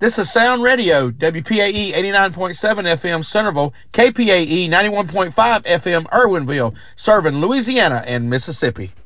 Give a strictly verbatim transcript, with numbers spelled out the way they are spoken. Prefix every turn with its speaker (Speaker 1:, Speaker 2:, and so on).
Speaker 1: This is Sound Radio, W P A E eighty-nine point seven F M Centerville, K P A E ninety-one point five F M Irwinville, serving Louisiana and Mississippi.